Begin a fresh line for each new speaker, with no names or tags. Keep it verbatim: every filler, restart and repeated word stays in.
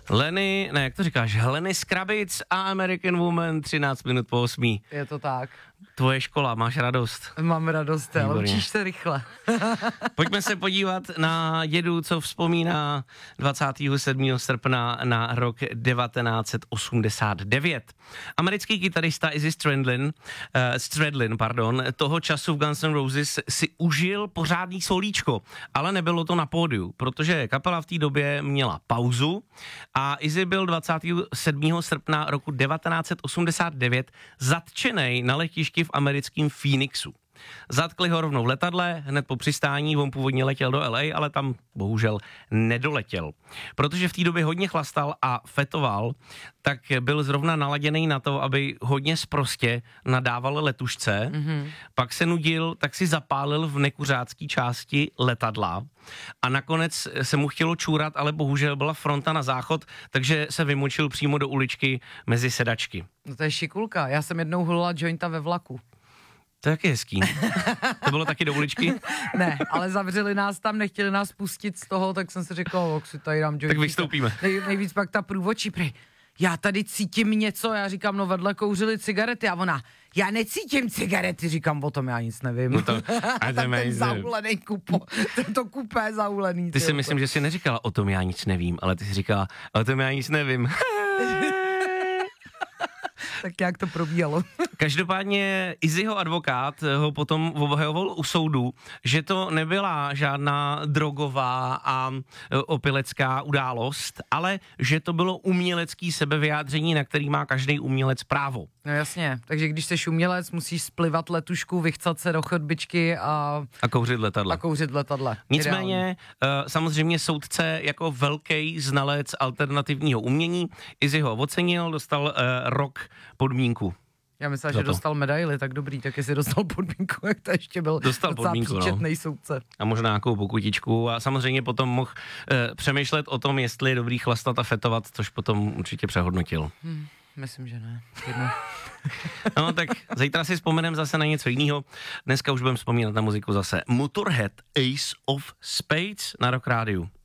Lenny, ne, jak to říkáš, Lenny Skrabic a American Woman, třináct minut po osmí.
Je to tak.
Tvoje škola, máš radost?
Mám radost, ale učíš se rychle.
Pojďme se podívat na dědu, co vzpomíná dvacátého sedmého srpna na rok devatenáct set osmdesát devět. Americký kytarista Izzy Stradlin, uh, Stradlin, pardon, toho času v Guns N' Roses si užil pořádný solíčko, ale nebylo to na pódiu, protože kapela v té době měla pauzu a Izzy byl dvacátého sedmého srpna roku devatenáct set osmdesát devět zatčenej na letišti v americkém Phoenixu. Zatkli ho rovnou v letadle, hned po přistání, on původně letěl do L A, ale tam bohužel nedoletěl. Protože v té době hodně chlastal a fetoval, tak byl zrovna naladěný na to, aby hodně sprostě nadával letušce, mm-hmm. pak se nudil, tak si zapálil v nekuřácký části letadla a nakonec se mu chtělo čůrat, ale bohužel byla fronta na záchod, takže se vymočil přímo do uličky mezi sedačky.
No to je šikulka, já jsem jednou hulila jointa ve vlaku.
To je taky hezký. To bylo taky do uličky?
Ne, ale zavřeli nás tam, nechtěli nás pustit z toho, tak jsem si řekl, jak si tady dám joint.
Tak vystoupíme.
Nej, nejvíc pak ta průvodčí prej. Já tady cítím něco, já říkám, no vedle kouřili cigarety a ona, já necítím cigarety, říkám, o tom já nic nevím.
No to, a
ten zaulený kupo, tento kupé zaulený.
Ty si myslím, že si neříkala, o tom já nic nevím, ale ty si říkala, o tom já nic nevím.
Tak jak to probíhalo.
Každopádně Izzyho advokát ho potom obhajoval u soudu, že to nebyla žádná drogová a opilecká událost, ale že to bylo umělecký sebevyjádření, na který má každý umělec právo.
No jasně, takže když jsi umělec, musíš splivat letušku, vychcat se do chodbičky a...
A kouřit letadle.
A kouřit letadle.
Nicméně uh, samozřejmě soudce jako velký znalec alternativního umění Izzy ho ocenil, dostal uh, rok podmínku.
Já myslel, že dostal medaili, tak dobrý, tak jestli dostal podmínku, jak to ještě byl
dostal
docela
podmínku,
příčetnej
no.
soudce.
A možná nějakou pokutičku a samozřejmě potom mohl uh, přemýšlet o tom, jestli je dobrý chlastat a fetovat, což potom určitě přehodnotil.
Hmm, myslím, že ne. Jedno.
No tak zítra si vzpomenem zase na něco jiného. Dneska už budeme vzpomínat na muziku zase. Motorhead, Ace of Spades na Rock Rádiu.